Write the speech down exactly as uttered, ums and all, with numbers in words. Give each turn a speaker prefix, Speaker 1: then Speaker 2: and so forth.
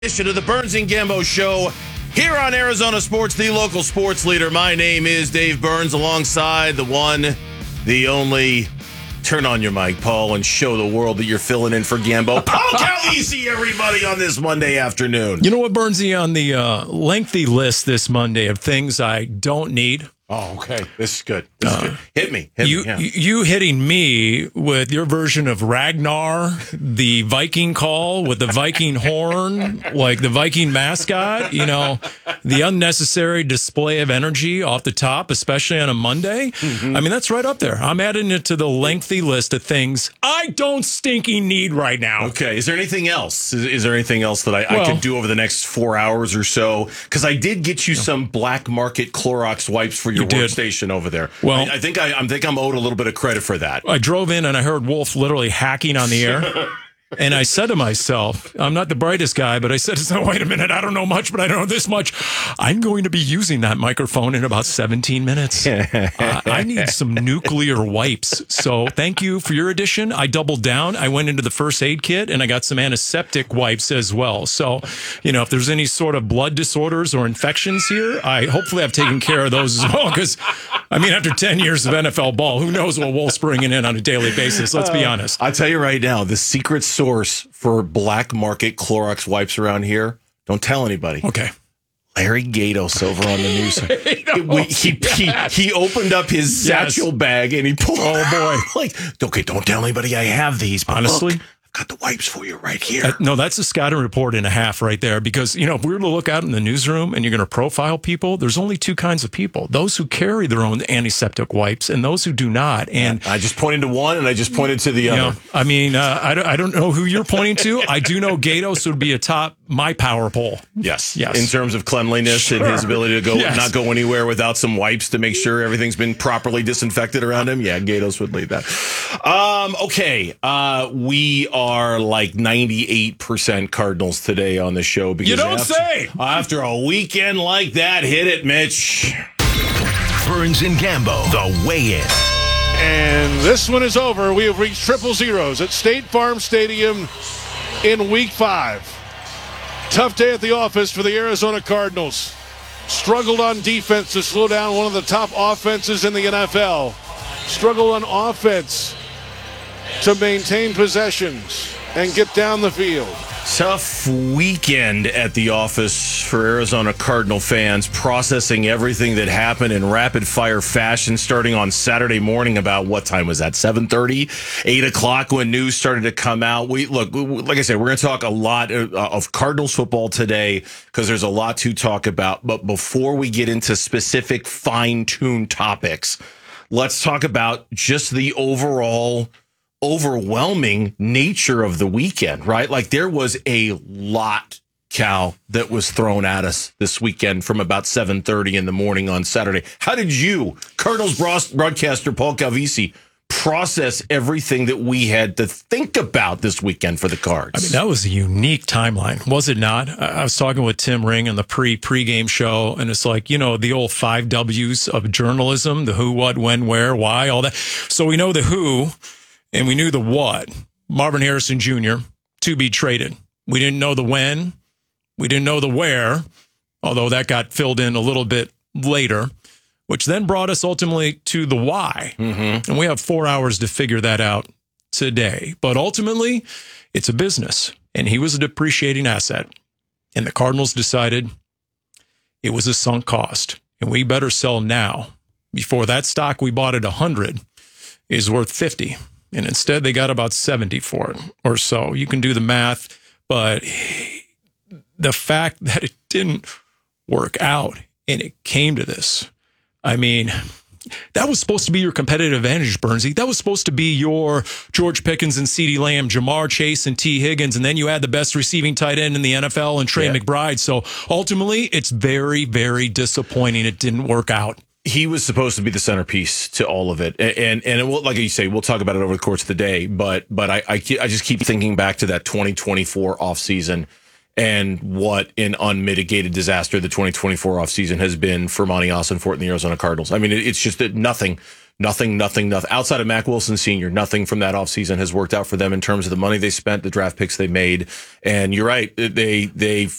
Speaker 1: Edition of the Burns and Gambo Show here on Arizona Sports, the local sports leader. My name is Dave Burns, alongside the one, the only. Turn on your mic, Paul, and show the world that you're filling in for Gambo. Paul Calvisi, everybody, on this Monday afternoon.
Speaker 2: You know what, Burnsy, on the uh, lengthy list this Monday of things I don't need.
Speaker 1: Oh, okay. This is good. This is
Speaker 2: Uh,
Speaker 1: good. Hit me. Hit
Speaker 2: you,
Speaker 1: me. Yeah.
Speaker 2: you hitting me with your version of Ragnar, the Viking call with the Viking horn, like the Viking mascot, you know, the unnecessary display of energy off the top, especially on a Monday. Mm-hmm. I mean, that's right up there. I'm adding it to the lengthy list of things I don't stinking need right now.
Speaker 1: Okay. Is there anything else? Is, is there anything else that I,
Speaker 2: Well,
Speaker 1: I could do over the next four hours or so? Because I did get you some black market Clorox wipes for your
Speaker 2: You did.
Speaker 1: workstation over there.
Speaker 2: Well,
Speaker 1: I, I think I, I think I'm owed a little bit of credit for that.
Speaker 2: I drove in and I heard Wolf literally hacking on the air. And I said to myself, I'm not the brightest guy, but I said, so wait a minute, I don't know much, but I know this much. I'm going to be using that microphone in about seventeen minutes. uh, I need some nuclear wipes. So thank you for your addition. I doubled down. I went into the first aid kit and I got some antiseptic wipes as well. So, you know, if there's any sort of blood disorders or infections here, I hopefully I've taken care of those as well. Because, I mean, after ten years of N F L ball, who knows what Wolf's bringing in on a daily basis? Let's be honest.
Speaker 1: I'll tell you right now, the secret source for black market Clorox wipes around here, don't tell anybody.
Speaker 2: Okay.
Speaker 1: Larry Gatos over on the news.
Speaker 2: Gatos,
Speaker 1: he, he,
Speaker 2: yes.
Speaker 1: he, he opened up his
Speaker 2: Yes.
Speaker 1: satchel bag and he pulled.
Speaker 2: Oh, boy.
Speaker 1: Like, okay, don't tell anybody I have these. But
Speaker 2: Honestly?
Speaker 1: look, I've got the wipes for you right here.
Speaker 2: Uh, no, that's a Scotty report and a half right there. Because, you know, if we were to look out in the newsroom and you're going to profile people, there's only two kinds of people. Those who carry their own antiseptic wipes and those who do not. And
Speaker 1: I just pointed to one and I just pointed to the
Speaker 2: you
Speaker 1: other.
Speaker 2: know, I mean, uh, I, don't, I don't know who you're pointing to. I do know Gatos would be atop my power pole.
Speaker 1: Yes.
Speaker 2: Yes.
Speaker 1: In terms of cleanliness
Speaker 2: Sure.
Speaker 1: and his ability to go
Speaker 2: Yes.
Speaker 1: not go anywhere without some wipes to make sure everything's been properly disinfected around him. Yeah, Gatos would lead that. Um, okay. Uh, we are like ninety-eight percent Cardinals today on the show. Because
Speaker 2: You don't
Speaker 1: after,
Speaker 2: say.
Speaker 1: After a weekend like that, hit it, Mitch.
Speaker 3: Burns and Gambo, the weigh-in.
Speaker 4: And this one is over. We have reached triple zeros at State Farm Stadium in week five. Tough day at the office for the Arizona Cardinals. Struggled on defense to slow down one of the top offenses in the N F L. Struggled on offense to maintain possessions and get down the field.
Speaker 1: Tough weekend at the office for Arizona Cardinal fans, processing everything that happened in rapid fire fashion starting on Saturday morning. About what time was that? seven thirty, eight o'clock when news started to come out. We look, like I said, we're going to talk a lot of, of Cardinals football today because there's a lot to talk about. But before we get into specific fine-tuned topics, let's talk about just the overall overwhelming nature of the weekend, right? Like there was a lot, Cal, that was thrown at us this weekend from about seven thirty in the morning on Saturday. How did you, Cardinals broadcaster Paul Calvisi, process everything that we had to think about this weekend for the Cards?
Speaker 2: I mean, that was a unique timeline, was it not? I I was talking with Tim Ring on the pre pregame show, and it's like, you know, the old five W's of journalism: the who, what, when, where, why, all that. So we know the who. And we knew the what. Marvin Harrison Junior to be traded. We didn't know the when. We didn't know the where, although that got filled in a little bit later, which then brought us ultimately to the why. Mm-hmm. And we have four hours to figure that out today. But ultimately, it's a business. And he was a depreciating asset. And the Cardinals decided it was a sunk cost. And we better sell now before that stock we bought at one hundred is worth fifty. And instead, they got about seventy for it or so. You can do the math, but the fact that it didn't work out and it came to this, I mean, that was supposed to be your competitive advantage, Burnsy. That was supposed to be your George Pickens and CeeDee Lamb, Jamar Chase and T. Higgins, and then you had the best receiving tight end in the N F L and Trey
Speaker 1: Yeah.
Speaker 2: McBride. So ultimately, it's very, very disappointing it didn't work out.
Speaker 1: He was supposed to be the centerpiece to all of it, and and, and it will, like you say, we'll talk about it over the course of the day. But but I I, I just keep thinking back to that twenty twenty-four offseason and what an unmitigated disaster the twenty twenty-four offseason has been for Monty Ossenfort and the Arizona Cardinals. I mean, it, it's just that nothing Nothing, nothing, nothing. Outside of Mack Wilson Senior, nothing from that offseason has worked out for them in terms of the money they spent, the draft picks they made. And you're right. They, they